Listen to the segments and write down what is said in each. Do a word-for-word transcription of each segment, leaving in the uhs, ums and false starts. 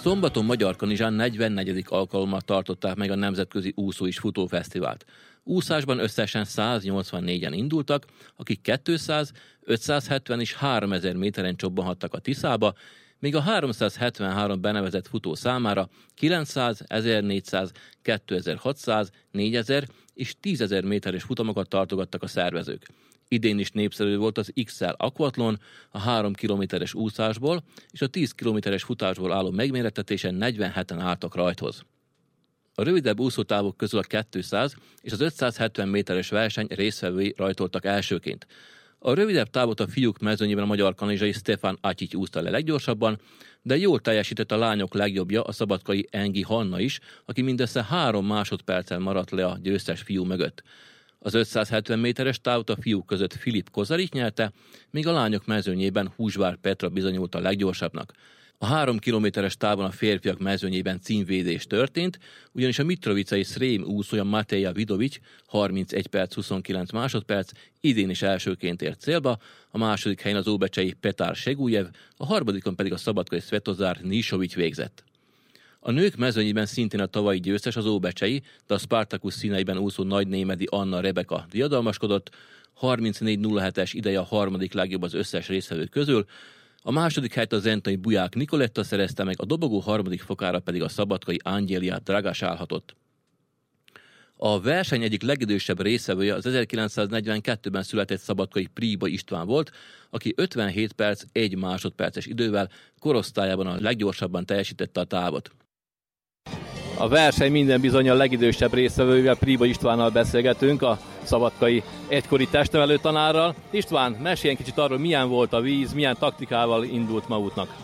Szombaton Magyarkanizsán negyvennegyedik alkalommal tartották meg a Nemzetközi Úszó és Futófesztivált. Úszásban összesen száznyolcvannégyen indultak, akik kétszáz, ötszázhetven és háromezer méteren csobbanhattak a Tiszába, míg a háromszázhetvenhárom benevezett futó számára kilencszáz, ezernégyszáz, kétezer-hatszáz, négyezer és tízezer méteres futamokat tartogattak a szervezők. Idén is népszerű volt az iksz el Aquathlon, a három kilométeres úszásból és a tíz kilométeres futásból álló megmérettetésen negyvenheten álltak rajthoz. A rövidebb úszótávok közül a kétszáz és az ötszázhetven méteres verseny résztvevői rajtoltak elsőként. A rövidebb távot a fiúk mezőnyében a magyarkanizsai Stefan Atyics úszta le leggyorsabban, de jól teljesített a lányok legjobbja, a szabadkai Engi Hanna is, aki mindössze három másodperccel maradt le a győztes fiú mögött. Az ötszázhetven méteres távot a fiúk között Filip Kozarik nyerte, míg a lányok mezőnyében Húsvár Petra bizonyult a leggyorsabbnak. A három kilométeres távon a férfiak mezőnyében címvédés történt, ugyanis a mitrovicai Srém úszója Mateja Vidovics harmincegy perc huszonkilenc másodperc idén is elsőként ért célba, a második helyen az óbecsei Petar Segujev, a harmadikon pedig a szabadkai Svetozár Nisovics végzett. A nők mezőnyében szintén a tavalyi győztes az óbecsei, de a Spartacus színeiben úszó nagynémedi Anna Rebeka diadalmaskodott, harmincnégy nulla hetes ideje a harmadik legjobb az összes résztvevő közül, a második helyet a zentai Buják Nikoletta szerezte meg, a dobogó harmadik fokára pedig a szabadkai Angelia Dragas állhatott. A verseny egyik legidősebb résztvevője az ezerkilencszáznegyvenkettőben született szabadkai Príba István volt, aki ötvenhét perc egy másodperces idővel korosztályában a leggyorsabban teljesítette a távot. A verseny minden bizony a legidősebb résztvevővel, Príba Istvánnal beszélgetünk, a szabadkai egykori testnevelő tanárral. István, meséljen kicsit arról, milyen volt a víz, milyen taktikával indult ma útnak.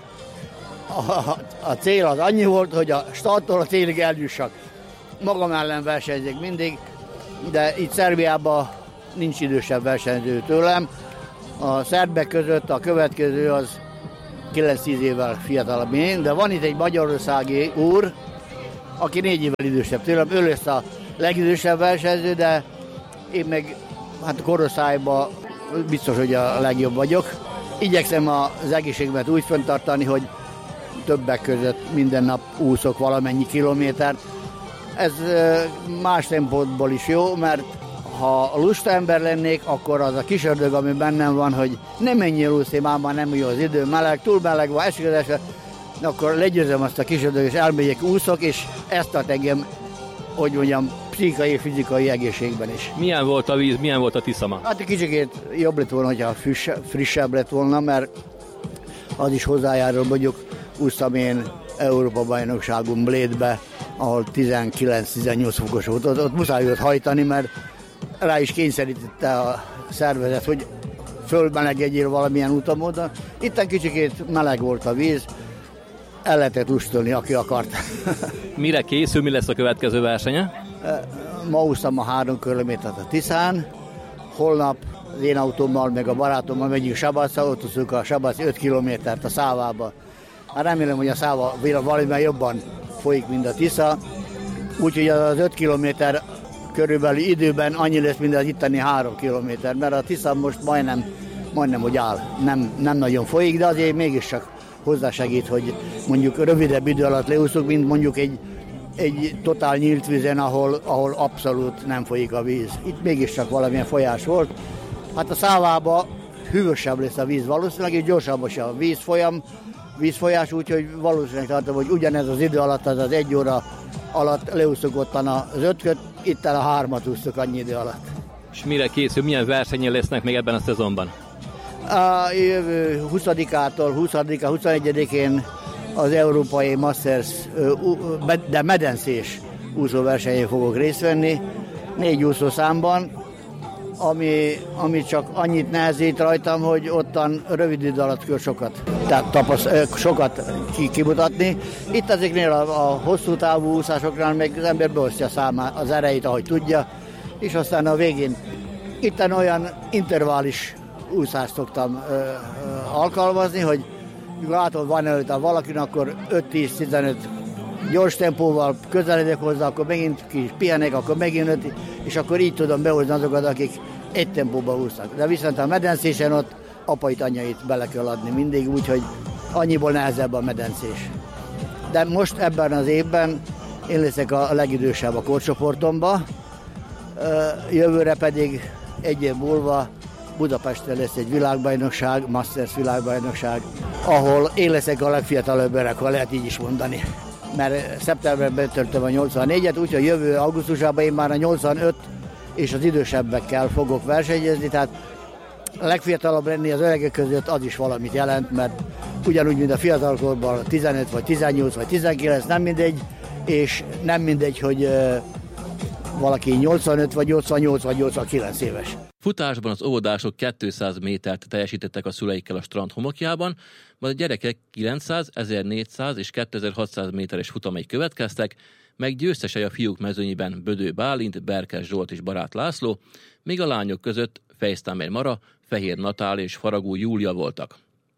A, a cél az annyi volt, hogy a starttól a célig eljussak. Magam ellen versenyzek mindig, de itt Szerbiában nincs idősebb versenyző tőlem. A szerbek között a következő az kilenc-tíz évvel fiatalabb én, de van itt egy magyarországi úr, aki négy évvel idősebb tőlem. Ő lesz a legidősebb versenyző, de én meg hát a korosztályban biztos, hogy a legjobb vagyok. Igyekszem az egészségemet úgy fenntartani, hogy többek között minden nap úszok valamennyi kilométert. Ez más szempontból is jó, mert ha lusta ember lennék, akkor az a kis ördög, ami bennem van, hogy nem menjél úszni, már nem jó az idő, meleg, túl meleg van, esik az eső, akkor legyőzöm azt a kis ördög, és elmegyek, úszok, és ezt tart engem, hogy mondjam, pszichikai, fizikai egészségben is. Milyen volt a víz, milyen volt a Tisza? Hát egy kicsikét jobb lett volna, hogyha frissebb, frissebb lett volna, mert az is hozzájárul, mondjuk úsztam én Európa-bajnokságon Blédbe, ahol tizenkilenc-tizennyolc fokos volt, ott, ott muszáj volt hajtani, mert rá is kényszerítette a szervezet, hogy fölmelegedjél valamilyen úton-módon. Itt egy kicsikét meleg volt a víz, el lehetett lustolni, aki akart. Mire készül, mi lesz a következő versenye? Ma úsztam a három kilométert a Tiszán, holnap az én autómmal, meg a barátommal megyünk Sabacra, ott úszunk a Sabaci öt kilométert a Szávába. Hát remélem, hogy a Száva valamivel jobban folyik, mint a Tisza, úgyhogy az öt kilométer körülbelül időben annyi lesz, mint az itteni három kilométer, mert a Tisza most majdnem, majdnem hogy áll, nem, nem nagyon folyik, de azért mégiscsak hozzásegít, hogy mondjuk rövidebb idő alatt leúszunk, mint mondjuk egy, egy totál nyílt vízen, ahol, ahol abszolút nem folyik a víz. Itt mégiscsak valamilyen folyás volt. Hát a Szávában hűvösebb lesz a víz valószínűleg, és gyorsabb is a vízfolyam, vízfolyás, úgyhogy valószínűleg tartom, hogy ugyanez az idő alatt, az az egy óra alatt leúsztuk ottan az ötköt, itt a hármat úsztuk annyi idő alatt. És mire készül, milyen versenyen lesznek még ebben a szezonban? A jövő huszadikától huszadika huszonegyedikén az Európai Masters, de medencés úszóversenyen fogok részt venni, négy úszószámban, ami, ami csak annyit nehezít rajtam, hogy ottan rövid idő alatt kell sokat, tehát tapaszt, sokat kimutatni. Itt ezeknél a, a hosszú távú úszásoknál meg az ember beosztja számát, az erejét, ahogy tudja, és aztán a végén itten olyan intervallis úszást szoktam ö, ö, alkalmazni, hogy látom, van előtte valakinek, akkor öt-tíz-tizenöt gyors tempóval közeledek hozzá, akkor megint kis pihenek, akkor megint öt, és akkor így tudom behozni azokat, akik egy tempóban úsznak. De viszont a medencésen ott apait, anyait bele kell adni mindig, úgyhogy annyiból nehezebb a medencés. de most ebben az évben én leszek a legidősebb a korcsoportomba, jövőre pedig egy év múlva Budapesten lesz egy világbajnokság, Masters világbajnokság, ahol én leszek a legfiatalabb öreg, ha lehet így is mondani. Mert szeptemberben törtem a nyolcvannégyet, úgyhogy jövő augusztusában én már a nyolcvanöt és az idősebbekkel fogok versenyezni, tehát a legfiatalabb lenni az öregek között az is valamit jelent, mert ugyanúgy, mint a fiatalkorban tizenöt vagy tizennyolc vagy tizenkilenc, nem mindegy, és nem mindegy, hogy valaki nyolcvanöt vagy nyolcvannyolc vagy nyolcvankilenc éves. Futásban az óvodások kétszáz métert teljesítettek a szüleikkel a strand homokjában, majd a gyerekek kilencszáz, ezernégyszáz és kétezer-hatszáz méteres futamai következtek, meg győztesei a fiúk mezőnyében Bödő Bálint, Berkes Zsolt és Barát László, míg a lányok között Fejsztámér Mara, Fehér Natália és Faragó Júlia voltak.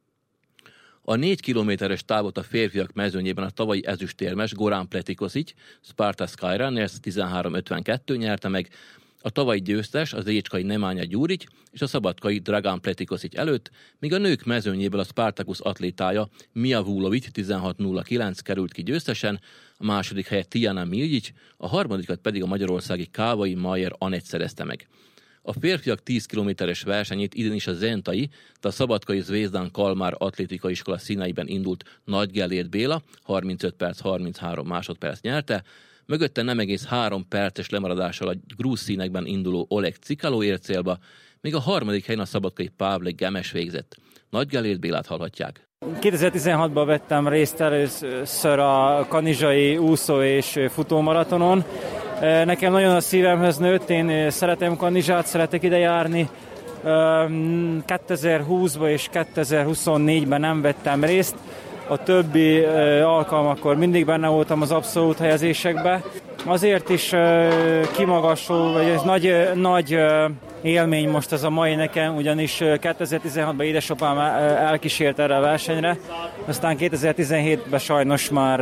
A négy kilométeres távot a férfiak mezőnyében a tavalyi ezüstérmes Goran Pletikosic, Sparta Skyrunners tizenhárom ötvenkettő nyerte meg, a tavalyi győztes az écskai Nemanja Gyuric és a szabadkai Dragan Pletikosic előtt, míg a nők mezőnyéből a Spartacus atlétája Mia Vulovic tizenhat nulla kilenc került ki győztesen, a második helyet Tijana Miljic, a harmadikat pedig a magyarországi Kávai Mayer Anett szerezte meg. A férfiak tíz kilométeres versenyét idén is a zentai, de a szabadkai Zvezdan Kalmár atlétikai iskola színeiben indult Nagy Gellért Béla harmincöt perc harminchárom másodperc nyerte, mögötte nem egész három perces lemaradással a grúz színekben induló Oleg Cikaló ért célba, míg a harmadik helyen a szabadkai Pavle Gemes végzett. Nagy Gellért Bélát hallhatják. kétezer-tizenhatban vettem részt először a kanizsai úszó és futómaratonon. Nekem nagyon a szívemhez nőtt, én szeretem Kanizsát, szeretek ide járni. kétezer-húszban és kétezer-huszonnégyben nem vettem részt. A többi alkalmakkor mindig benne voltam az abszolút helyezésekbe. Azért is kimagasló, vagy ez nagy, nagy élmény most ez a mai nekem, ugyanis kétezer-tizenhatban édesapám elkísért erre a versenyre, aztán kétezer-tizenhétben sajnos már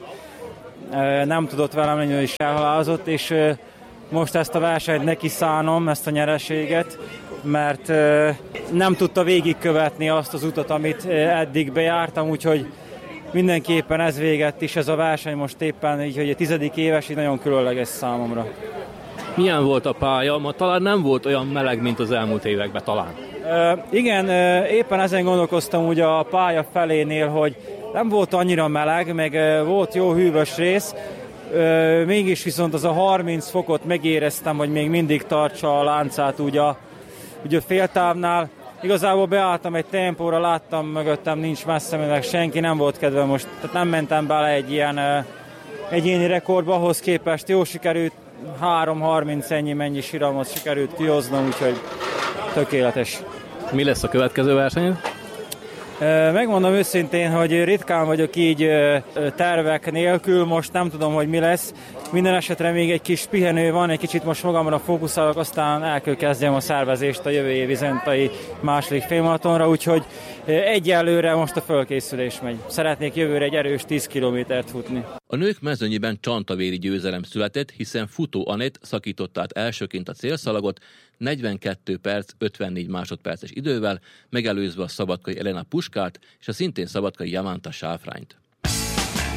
nem tudott velem lenni, és elhalálozott, és most ezt a versenyt neki szánom, ezt a nyereséget, mert nem tudta végigkövetni azt az utat, amit eddig bejártam, úgyhogy mindenképpen ez véget is, ez a verseny most éppen így, hogy a tizedik éves, így nagyon különleges számomra. Milyen volt a pálya? Ma talán nem volt olyan meleg, mint az elmúlt években talán. Uh, igen, uh, éppen ezen gondolkoztam ugye a pálya felénél, hogy nem volt annyira meleg, meg uh, volt jó hűvös rész, uh, mégis viszont az a harminc fokot megéreztem, hogy még mindig tartsa a láncát ugye a, ugye a féltávnál. Igazából beálltam egy tempóra, láttam mögöttem, nincs messze, meg senki, nem volt kedve most, tehát nem mentem bele egy ilyen uh, egyéni rekordba, ahhoz képest jó sikerült, három harminc ennyi mennyi siramot sikerült kihoznom, úgyhogy tökéletes. Mi lesz a következő verseny? Megmondom őszintén, hogy ritkán vagyok így tervek nélkül, most nem tudom, hogy mi lesz. Minden esetre még egy kis pihenő van, egy kicsit most magamra fókuszálok, aztán el kell kezdjem a szervezést a jövő évi zentai második félmaratonra, úgyhogy egyelőre most a fölkészülés megy. Szeretnék jövőre egy erős tíz kilométert futni. A nők mezőnyében csantavéri győzelem született, hiszen Futó Anett szakított át elsőként a célszalagot negyvenkettő perc ötvennégy másodperces idővel, megelőzve a szabadkai Elena Puskát és a szintén szabadkai Jamanta Sáfrányt.